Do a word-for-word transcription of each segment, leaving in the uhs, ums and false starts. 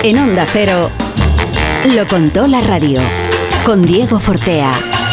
En Onda Cero, lo contó la radio, con Diego Fortea.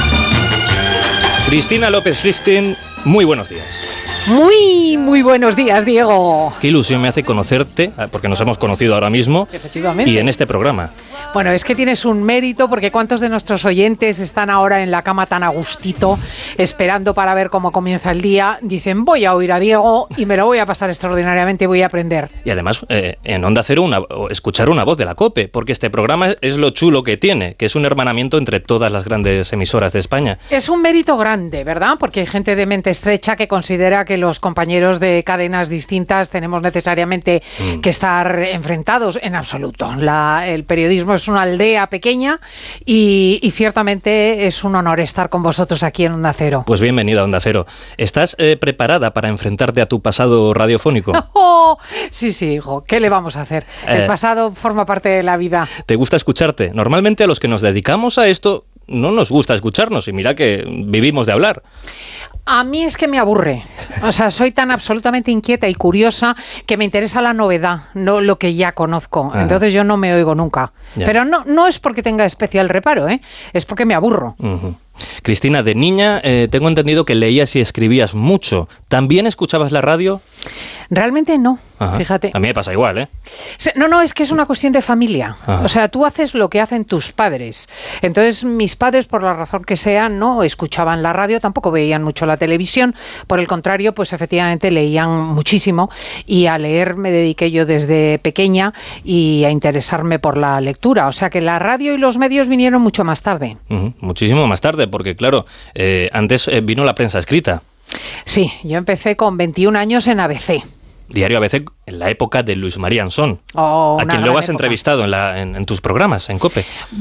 Cristina López Richten, muy buenos días. Muy, muy buenos días, Diego. Qué ilusión me hace conocerte, porque nos hemos conocido ahora mismo. Efectivamente. Y en este programa. Bueno, es que tienes un mérito, porque ¿cuántos de nuestros oyentes están ahora en la cama tan a gustito, esperando para ver cómo comienza el día? Dicen, voy a oír a Diego y me lo voy a pasar extraordinariamente y voy a aprender. Y además, eh, en Onda Cero, una, escuchar una voz de la COPE, porque este programa es lo chulo que tiene, que es un hermanamiento entre todas las grandes emisoras de España. Es un mérito grande, ¿verdad? Porque hay gente de mente estrecha que considera que los compañeros de cadenas distintas tenemos necesariamente mm. que estar enfrentados. En absoluto. La, el periodismo es una aldea pequeña y, y ciertamente es un honor estar con vosotros aquí en Onda Cero. Pues bienvenida a Onda Cero. ¿Estás eh, preparada para enfrentarte a tu pasado radiofónico? Oh, sí, sí, hijo. ¿Qué le vamos a hacer? Eh, el pasado forma parte de la vida. ¿Te gusta escucharte? Normalmente a los que nos dedicamos a esto no nos gusta escucharnos y mira que vivimos de hablar. A mí es que me aburre. O sea, soy tan absolutamente inquieta y curiosa que me interesa la novedad, no lo que ya conozco. Ajá. Entonces yo no me oigo nunca. Ya. Pero no, no es porque tenga especial reparo, ¿eh? Es porque me aburro. Uh-huh. Cristina, de niña eh, tengo entendido que leías y escribías mucho. ¿También escuchabas la radio? Realmente no, Ajá. Fíjate. A mí me pasa igual, ¿eh? No, no, es que es una cuestión de familia. Ajá. O sea, tú haces lo que hacen tus padres. Entonces, mis padres, por la razón que sea, no escuchaban la radio, tampoco veían mucho la televisión. Por el contrario, pues efectivamente leían muchísimo y a leer me dediqué yo desde pequeña y a interesarme por la lectura. O sea, que la radio y los medios vinieron mucho más tarde. Uh-huh. Muchísimo más tarde, porque claro, eh, antes eh, vino la prensa escrita. Sí, yo empecé con veintiún años en A B C. Diario A B C en la época de Luis María Ansón, oh, a quien luego has época. entrevistado en, la, en, en tus programas, en COPE.